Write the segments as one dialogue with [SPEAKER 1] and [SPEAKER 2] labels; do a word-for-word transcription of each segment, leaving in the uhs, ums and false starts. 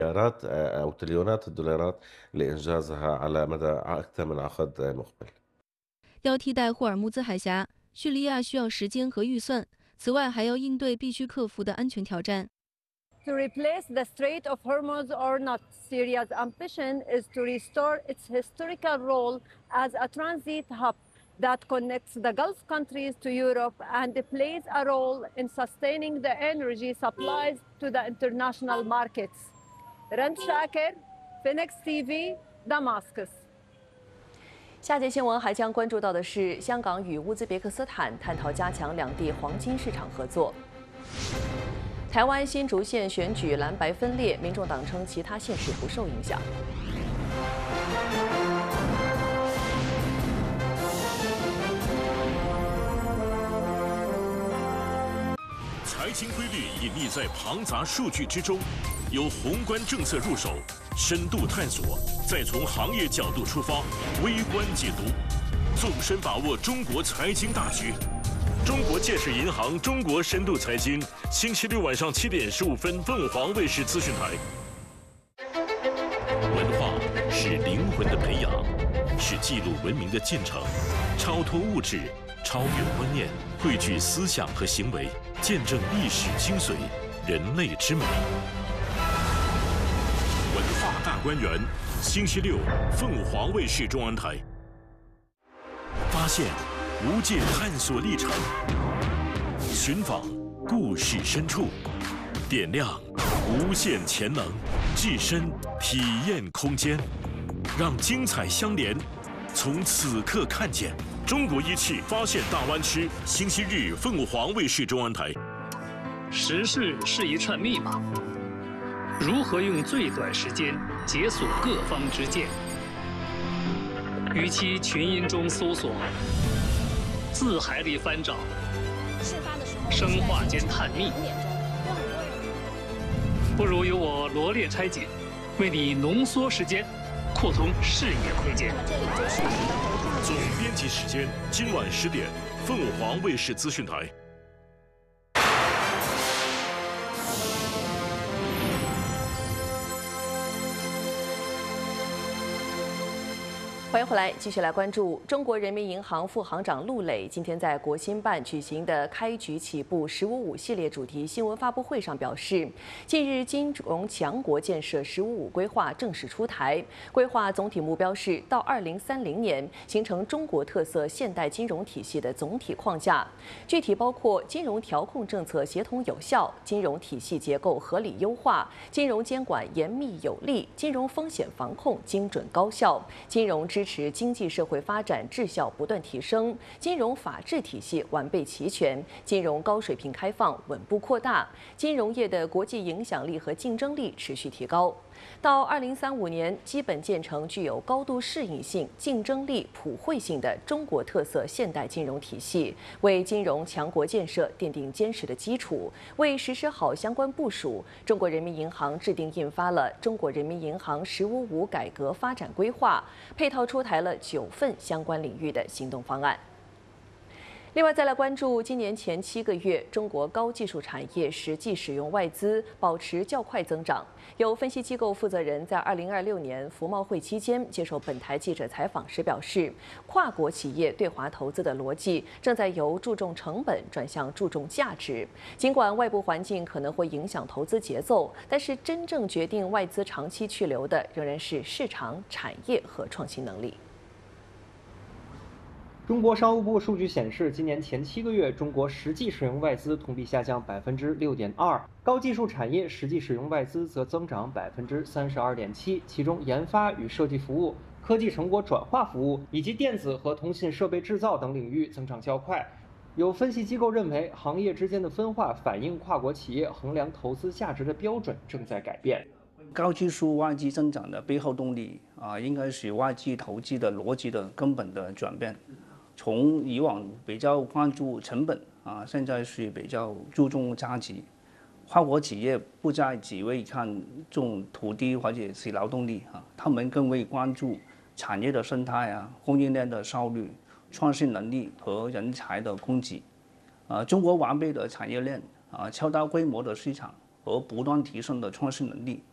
[SPEAKER 1] مليارات آآ أو تريليونات الدولارات لإنجازها على مدى ع أكثر من عقد مقبل.
[SPEAKER 2] 要替代霍尔木兹海峡，叙利亚需要时间和预算，此外还要应对必须克服的安全挑战。
[SPEAKER 3] To replace the Strait of Hormuz or not, Syria's ambition is to restore its historical role as a transit hub that connects the Gulf countries to Europe and plays a role in sustaining the energy supplies to the international markets. Rand Shaker, Phoenix T V, Damascus.
[SPEAKER 4] 下节新闻还将关注到的是，香港与乌兹别克斯坦探讨加强两地黄金市场合作。台湾新竹县选举蓝白分裂，民众党称其他县市不受影响。
[SPEAKER 5] 财经规律隐匿在庞杂数据之中，由宏观政策入手，深度探索，再从行业角度出发，微观解读，纵深把握中国财经大局。中国建设银行中国深度财经，星期六晚上七点十五分，凤凰卫视资讯台。文化是灵魂的培养，是记录文明的进程，超脱物质，超越观念，汇聚思想和行为，见证历史精髓，人类之美。文化大观园，星期六，凤凰卫视中文台。发现无界探索历程，寻访故事深处，点亮无限潜能，置身体验空间，让精彩相连。从此刻看见中国一汽发现大湾区，星期日凤凰卫视中文台。
[SPEAKER 6] 时事是一串密码，如何用最短时间解锁各方之见？与其群音中搜索，字海里翻找，生化间探秘，不如由我罗列拆解，为你浓缩时间，扩通视野空间。
[SPEAKER 5] 总编辑时间今晚十点，凤凰卫视资讯台。
[SPEAKER 4] 欢迎回来，继续来关注中国人民银行副行长陆磊今天在国新办举行的开局起步“十五五”系列主题新闻发布会上表示，近日金融强国建设“十五五”规划正式出台，规划总体目标是到二零三零年形成中国特色现代金融体系的总体框架，具体包括金融调控政策协同有效、金融体系结构合理优化、金融监管严密有力、金融风险防控精准高效、金融支持经济社会发展质效不断提升，金融法治体系完备齐全，金融高水平开放稳步扩大，金融业的国际影响力和竞争力持续提高。到二零三五年，基本建成具有高度适应性、竞争力、普惠性的中国特色现代金融体系，为金融强国建设奠定坚实的基础。为实施好相关部署，中国人民银行制定印发了《中国人民银行“十五五”改革发展规划》，配套出台了九份相关领域的行动方案。另外，再来关注今年前七个月，中国高技术产业实际使用外资保持较快增长。有分析机构负责人在二零二六年服贸会期间接受本台记者采访时表示，跨国企业对华投资的逻辑正在由注重成本转向注重价值。尽管外部环境可能会影响投资节奏，但是真正决定外资长期去留的仍然是市场、产业和创新能力。
[SPEAKER 7] 中国商务部数据显示，今年前七个月，中国实际使用外资同比下降百分之六点二，高技术产业实际使用外资则增长百分之三十二点七，其中研发与设计服务、科技成果转化服务以及电子和通信设备制造等领域增长较快。有分析机构认为，行业之间的分化反映跨国企业衡量投资价值的标准正在改变。
[SPEAKER 8] 高技术外资增长的背后动力啊，应该是外资投资的逻辑的根本的转变。从以往比较关注成本啊，现在是比较注重价值。跨国企业不再只为看重土地或者是劳动力啊，他们更会关注产业的生态啊、供应链的效率、创新能力和人才的供给。啊，中国完备的产业链啊、超大规模的市场和不断提升的创新能力，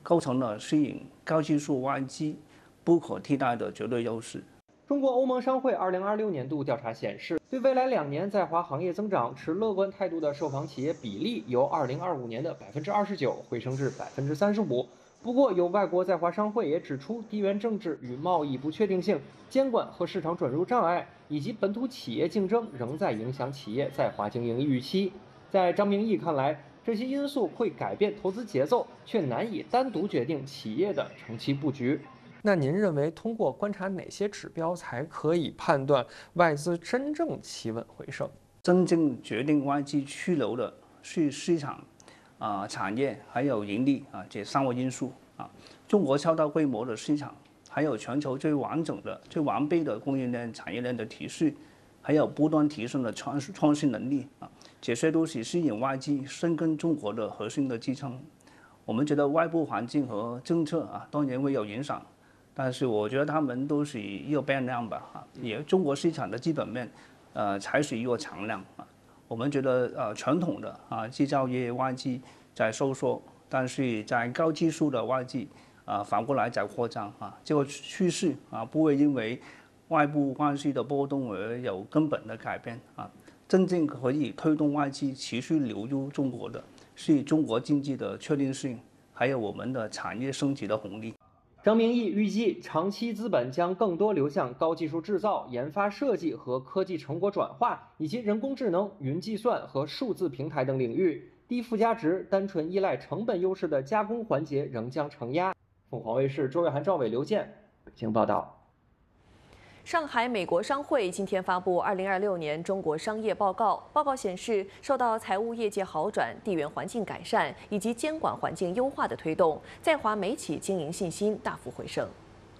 [SPEAKER 8] 构成了吸引高技术外资不可替代的绝对优势。
[SPEAKER 7] 中国欧盟商会二零二六年度调查显示，对未来两年在华行业增长持乐观态度的受访企业比例由二零二五年的百分之二十九回升至百分之三十五。不过，有外国在华商会也指出，地缘政治与贸易不确定性、监管和市场准入障碍，以及本土企业竞争仍在影响企业在华经营预期。在张明义看来，这些因素会改变投资节奏，却难以单独决定企业的长期布局。那您认为通过观察哪些指标才可以判断外资真正企稳回升？
[SPEAKER 8] 真正决定外资去留的是市场、啊、呃、产业还有盈利啊这三个因素啊。中国超大规模的市场，还有全球最完整的、最完备的供应链、产业链的体系，还有不断提升的创创新能力啊，这些都是吸引外资深耕中国的核心的支撑。我们觉得外部环境和政策啊，当然会有影响。但是我觉得他们都是一个变量吧，啊，也中国市场的基本面，呃，才是一个常量啊。我们觉得呃传统的啊制造业外资在收缩，但是在高技术的外资啊反过来在扩张啊，这个趋势啊不会因为外部关系的波动而有根本的改变啊。真正可以推动外资持续流入中国的，是中国经济的确定性，还有我们的产业升级的红利。
[SPEAKER 7] 张明义预计，长期资本将更多流向高技术制造、研发设计和科技成果转化，以及人工智能、云计算和数字平台等领域。低附加值、单纯依赖成本优势的加工环节仍将承压。凤凰卫视周月涵、赵伟、刘健北京报道。
[SPEAKER 4] 上海美国商会今天发布二零二六年中国商业报告。报告显示，受到财务业绩好转、地缘环境改善以及监管环境优化的推动，在华美企经营信心大幅回升。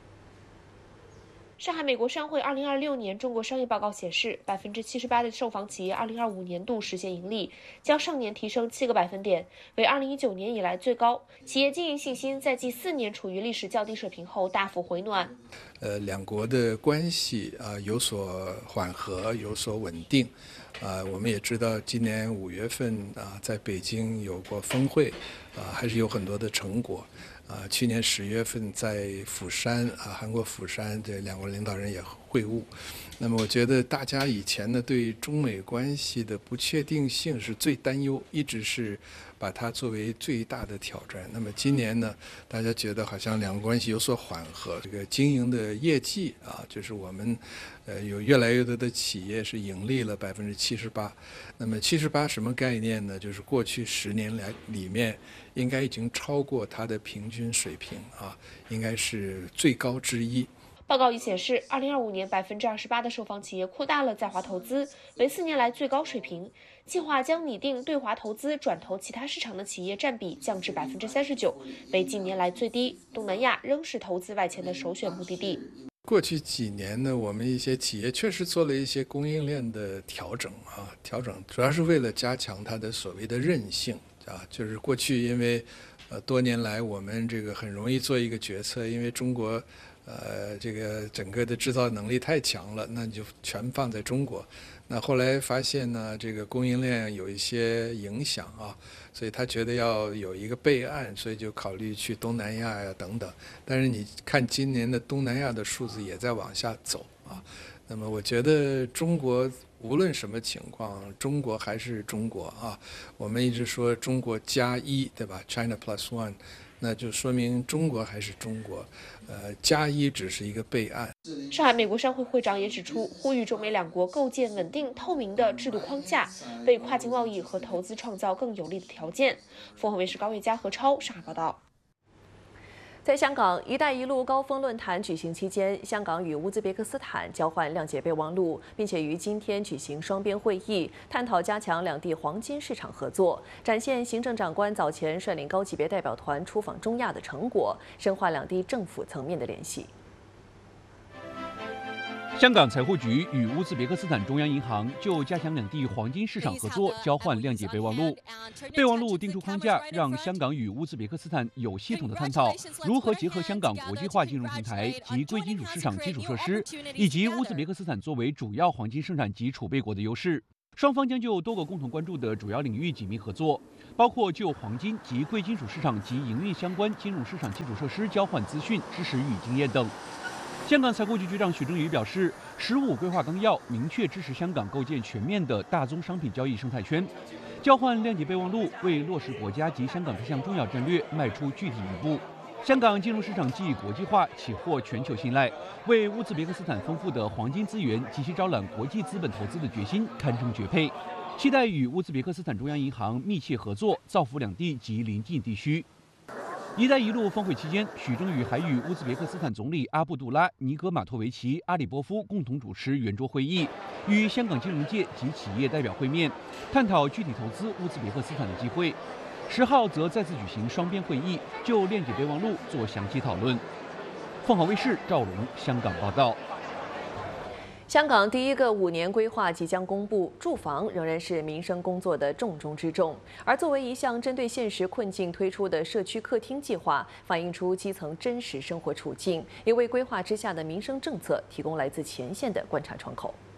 [SPEAKER 9] 上海美国商会二零二六年中国商业报告显示，百分之七十八的受访企业二零二五年度实现盈利，较上年提升七个百分点，为二零一九年以来最高。企业经营信心在继四年处于历史较低水平后大幅回暖。
[SPEAKER 10] 呃，两国的关系啊、呃、有所缓和，有所稳定。啊、呃，我们也知道，今年五月份啊、呃，在北京有过峰会，啊、呃，还是有很多的成果。啊，去年十月份在釜山啊，韩国釜山，这两国领导人也会晤。那么，我觉得大家以前呢对中美关系的不确定性是最担忧，一直是把它作为最大的挑战。那么今年呢，大家觉得好像两国关系有所缓和，这个经营的业绩啊，就是我们呃有越来越多的企业是盈利了百分之七十八。那么七十八什么概念呢？就是过去十年来里面。应该已经超过它的平均水平啊，应该是最高之一。
[SPEAKER 9] 报告已显示，二零二五年百分之二十八的受访企业扩大了在华投资，为四年来最高水平。计划将拟定对华投资转投其他市场的企业占比降至百分之三十九，为近年来最低。东南亚仍是投资外迁的首选目的地。
[SPEAKER 10] 过去几年呢，我们一些企业确实做了一些供应链的调整啊，调整主要是为了加强它的所谓的韧性。啊，就是过去因为，呃，多年来我们这个很容易做一个决策，因为中国，呃，这个整个的制造能力太强了，那你就全放在中国。那后来发现呢，这个供应链有一些影响啊，所以他觉得要有一个备案，所以就考虑去东南亚呀等等。但是你看今年的东南亚的数字也在往下走啊。那么我觉得中国无论什么情况，中国还是中国啊。我们一直说中国加一，对吧 ？China plus one， 那就说明中国还是中国。呃，加一只是一个备案。
[SPEAKER 9] 上海美国商会会长也指出，呼吁中美两国构建稳定透明的制度框架，为跨境贸易和投资创造更有利的条件。凤凰卫视高月佳、何超上海报道。
[SPEAKER 4] 在香港“一带一路”高峰论坛举行期间，香港与乌兹别克斯坦交换谅解备忘录，并且于今天举行双边会议，探讨加强两地黄金市场合作，展现行政长官早前率领高级别代表团出访中亚的成果，深化两地政府层面的联系。
[SPEAKER 11] 香港财汇局与乌兹别克斯坦中央银行就加强两地黄金市场合作交换谅解备忘录。备忘录定出框架，让香港与乌兹别克斯坦有系统的探讨如何结合香港国际化金融平台及贵金属市场基础设施，以及乌兹别克斯坦作为主要黄金生产及储备国的优势。双方将就多个共同关注的主要领域紧密合作。 包括就黄金及贵金属市场及营运相关金融市场基础设施交换资讯、知识与经验等。香港财库局局长许正宇表示，“十五规划纲要”明确支持香港构建全面的大宗商品交易生态圈，交换谅解备忘录为落实国家及香港这项重要战略迈出具体一步。香港金融市场既国际化且获全球信赖，为乌兹别克斯坦丰富的黄金资源及其招揽国际资本投资的决心堪称绝配。期待与乌兹别克斯坦中央银行密切合作，造福两地及邻近地区。“一带一路”峰会期间，许正宇还与乌兹别克斯坦总理阿布杜拉·尼格马托维奇·阿里波夫共同主持圆桌会议，与香港金融界及企业代表会面，探讨具体投资乌兹别克斯坦的机会。十号则再次举行双边会议，就谅解备忘录做详细讨论。凤凰卫视赵荣香港报道。
[SPEAKER 4] 香港第一个五年规划即将公布，住房仍然是民生工作的重中之重。而作为一项针对现实困境推出的社区客厅计划，反映出基层真实生活处境，也为规划之下的民生政策提供来自前线的观察窗口。